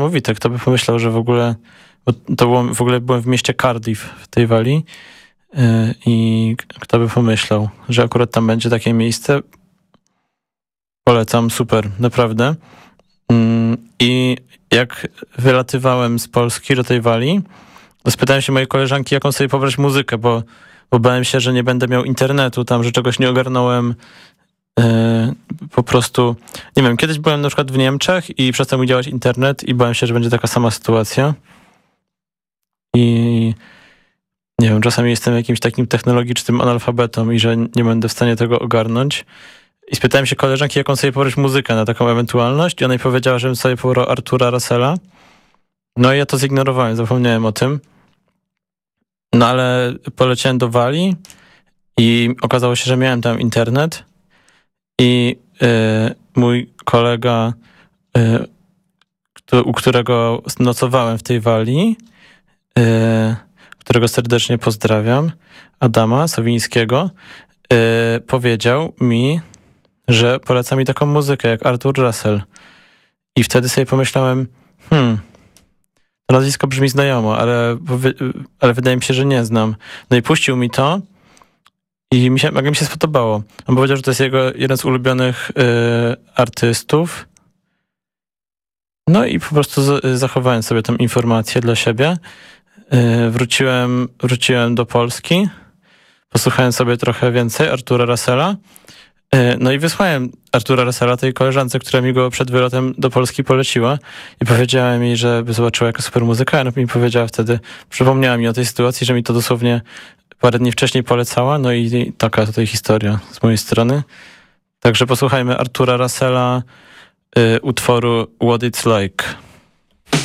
Niesamowite, kto by pomyślał, że w ogóle, bo to było, w ogóle byłem w mieście Cardiff w tej Walii i kto by pomyślał, że akurat tam będzie takie miejsce. Polecam, super, naprawdę. I jak wylatywałem z Polski do tej Walii, to spytałem się mojej koleżanki, jaką sobie pobrać muzykę, bo bałem się, że nie będę miał internetu tam, że czegoś nie ogarnąłem. Po prostu, nie wiem, kiedyś byłem na przykład w Niemczech i przestał mi działać internet i bałem się, że będzie taka sama sytuacja. I nie wiem, czasami jestem jakimś takim technologicznym analfabetą i że nie będę w stanie tego ogarnąć. I spytałem się koleżanki, jaką sobie pobrać muzykę na taką ewentualność i ona mi powiedziała, żebym sobie pobrał Artura Russella. No i ja to zignorowałem, zapomniałem o tym. No ale poleciałem do Walii i okazało się, że miałem tam internet i mój kolega, u którego nocowałem w tej Walii, którego serdecznie pozdrawiam, Adama Sowińskiego, powiedział mi, że poleca mi taką muzykę jak Artur Russell. I wtedy sobie pomyślałem, to nazwisko brzmi znajomo, ale wydaje mi się, że nie znam. No i puścił mi to i mega mi się spodobało. On powiedział, że to jest jego jeden z ulubionych artystów. No i po prostu zachowałem sobie tą informację dla siebie. Wróciłem do Polski. Posłuchałem sobie trochę więcej Artura Russella. No i wysłałem Artura Russella tej koleżance, która mi go przed wylotem do Polski poleciła i powiedziała mi, żeby zobaczyła jaka super muzyka. Ona mi powiedziała wtedy, przypomniała mi o tej sytuacji, że mi to dosłownie parę dni wcześniej polecała. No i taka tutaj historia z mojej strony. Także posłuchajmy Artura Russella, utworu What It's Like.